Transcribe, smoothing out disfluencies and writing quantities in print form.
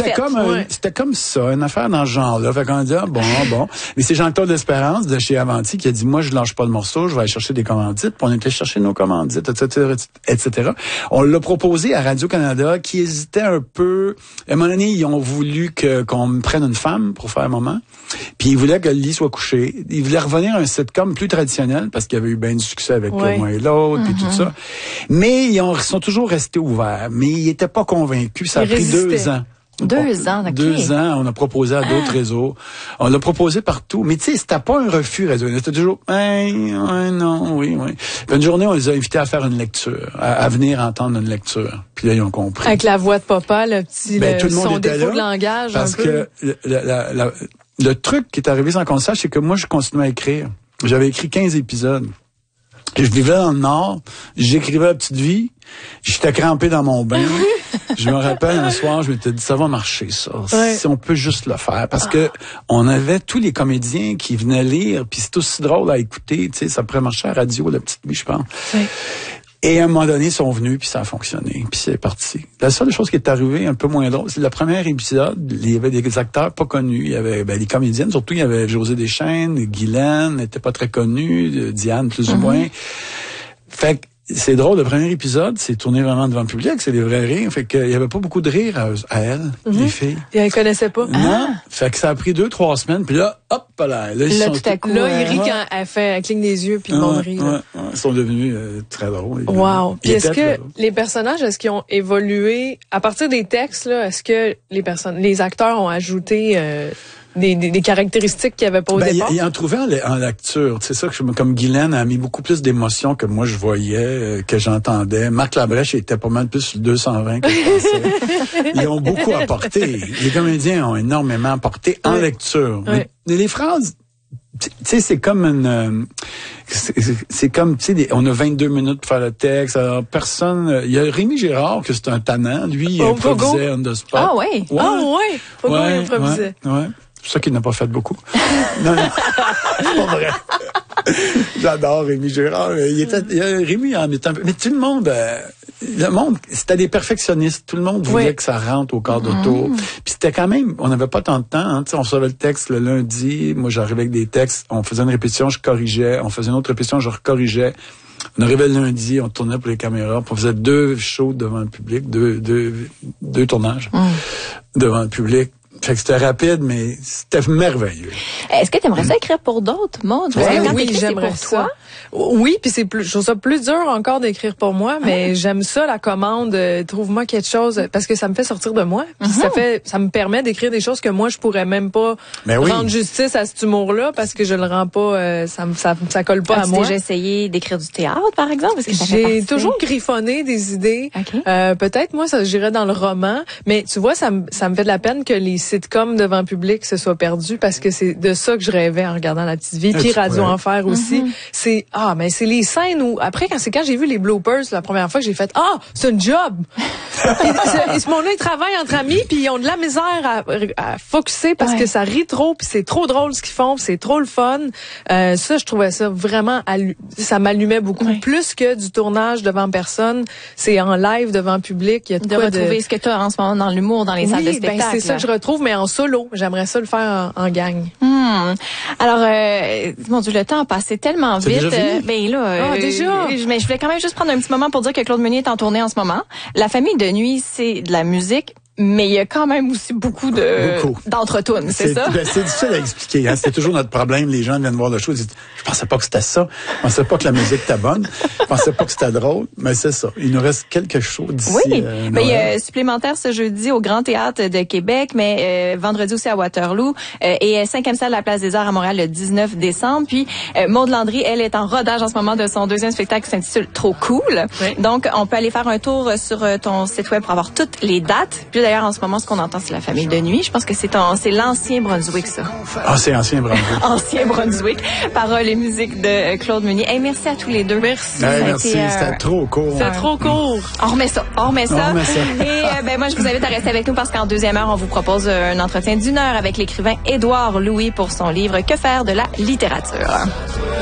c'était comme ça, une affaire dans ce genre-là. Fait qu'on dit, bon. Mais c'est Jean-Claude Espérance de chez Avanti qui a dit, moi, je lâche pas le morceau, je vais aller chercher des commandites. Puis on était chercher nos commandites, etc. On l'a proposé à Radio-Canada qui hésitait un peu. À un moment donné, ils ont voulu qu'on me prenne une femme pour faire un moment. Puis ils voulaient que le lit soit couché. Ils voulaient revenir à un sitcom plus traditionnel parce qu'il y avait eu bien du succès avec Moi et l'autre puis tout ça. Mais ils sont toujours restés ouverts. Mais ils n'étaient pas convaincus. Ça a pris 2 ans. 2 ans, OK. 2 ans, on a proposé à d'autres réseaux. On l'a proposé partout. Mais tu sais, c'était pas un refus, Radio. C'était toujours, non, oui. Puis une journée, on les a invités à faire une lecture, à venir entendre une lecture. Puis là, ils ont compris. Avec la voix de papa, le petit, tout le monde son était défaut là de langage. Parce que le truc qui est arrivé sans qu'on sache, c'est que moi, je continuais à écrire. J'avais écrit 15 épisodes. Je vivais dans le Nord, j'écrivais La Petite Vie, j'étais crampé dans mon bain. Je me rappelle un soir, je m'étais dit, ça va marcher, ça. Si on peut juste le faire. Parce que on avait tous les comédiens qui venaient lire, puis c'est aussi drôle à écouter, tu sais, ça pourrait marcher à la radio, La Petite Vie, je pense. Oui. Et à un moment donné, ils sont venus, puis ça a fonctionné, puis c'est parti. La seule chose qui est arrivée, un peu moins drôle, c'est le premier épisode, il y avait des acteurs pas connus, il y avait les comédiennes, surtout il y avait José Deschênes, Guylaine, n'était pas très connue, Diane plus ou moins. Fait que c'est drôle, le premier épisode, c'est tourné vraiment devant le public, c'est des vrais rires. Fait qu'il y avait pas beaucoup de rire à elles, les filles. Et elles connaissaient pas. Non. Fait que ça a pris 2-3 semaines, puis là, hop, là, tout à coup. Là, il rit quand elle cligne des yeux, puis le monde rit. Ils sont devenus très drôles. Wow. Puis est-ce que les personnages, est-ce qu'ils ont évolué à partir des textes, là? Est-ce que les acteurs ont ajouté des caractéristiques qu'il n'y avait pas au départ? Il en trouvait en lecture. C'est ça que comme Guylaine a mis beaucoup plus d'émotions que moi je voyais, que j'entendais. Marc Labrèche était pas mal plus sur le 220 que je pensais. Ils ont beaucoup apporté. Les comédiens ont énormément apporté en lecture. Mais les phrases, tu sais, c'est comme c'est comme, tu sais, on a 22 minutes pour faire le texte. Alors, il y a Rémi Gérard, que c'est un tannant. Lui, il improvisait on the spot. Ah ouais? Fogo, il improvisait. Ouais. C'est ça qu'il n'a pas fait beaucoup. Non, c'est pas vrai. J'adore Rémi Gérard. Rémi en est un peu... Mais tout le monde, c'était des perfectionnistes. Tout le monde voulait que ça rentre au quart de tour. Puis c'était quand même, on n'avait pas tant de temps. Hein. On recevait le texte le lundi. Moi, j'arrivais avec des textes. On faisait une répétition, je corrigeais. On faisait une autre répétition, je recorrigeais. On arrivait le lundi, on tournait pour les caméras. Puis on faisait 2 shows devant le public, deux tournages devant le public. Fait que c'était rapide, mais c'était merveilleux. Est-ce que tu aimerais ça écrire pour d'autres, Maud? Oui, j'aimerais ça. Oui, puis je trouve ça plus dur encore d'écrire pour moi, mais j'aime ça, la commande, trouve-moi quelque chose, parce que ça me fait sortir de moi. Puis ça me permet d'écrire des choses que moi, je pourrais même pas rendre justice à cet humour-là, parce que je le rends pas, ça colle pas à moi. As-tu déjà essayé d'écrire du théâtre, par exemple? J'ai toujours griffonné des idées. Okay. Peut-être, moi, j'irais dans le roman, mais tu vois, ça me fait de la peine que les sitcoms devant public se soient perdus, parce que c'est de ça que je rêvais en regardant La Petite Vie, puis Radio Enfer aussi. Mais c'est les scènes où, après, quand j'ai vu les bloopers la première fois, que j'ai fait, c'est un job! Et ce monde-là, ils travaillent entre amis, puis ils ont de la misère à focusser parce que ça rit trop, puis c'est trop drôle ce qu'ils font, puis c'est trop le fun. Ça, je trouvais ça vraiment, ça m'allumait beaucoup. Plus que du tournage devant personne, c'est en live devant public. Il y a de retrouver ce que tu as en ce moment dans l'humour, dans les salles de spectacle. C'est ça que je retrouve, mais en solo. J'aimerais ça le faire en gang. Alors, mon Dieu, le temps a passé tellement vite. Déjà? Mais je voulais quand même juste prendre un petit moment pour dire que Claude Meunier est en tournée en ce moment. La famille de nuit, c'est de la musique, mais il y a quand même aussi beaucoup d'entre-tunes, c'est ça? C'est difficile à expliquer. Hein? C'est toujours notre problème. Les gens viennent voir le show et disent, je pensais pas que c'était ça. Je pensais pas que la musique était bonne. Je pensais pas que c'était drôle. Mais c'est ça. Il nous reste quelque chose d'ici. Oui, mais il y a supplémentaire ce jeudi au Grand Théâtre de Québec, mais vendredi aussi à Waterloo et 5e salle de la Place des Arts à Montréal le 19 décembre. Puis Maude Landry, elle est en rodage en ce moment de son 2e spectacle qui s'intitule Trop Cool. Oui. Donc, on peut aller faire un tour sur ton site web pour avoir toutes les dates. Puis d'ailleurs, en ce moment, ce qu'on entend, c'est la famille de nuit. Je pense que c'est l'Ancien Brunswick, ça. C'est Ancien Brunswick. Ancien Brunswick. Paroles et musique de Claude Meunier. Hey, merci à tous les deux. Merci. Merci. C'était trop court. C'était trop court. On remet ça. Et moi, je vous invite à rester avec nous parce qu'en 2e heure, on vous propose un entretien d'1 heure avec l'écrivain Édouard Louis pour son livre Que faire de la littérature.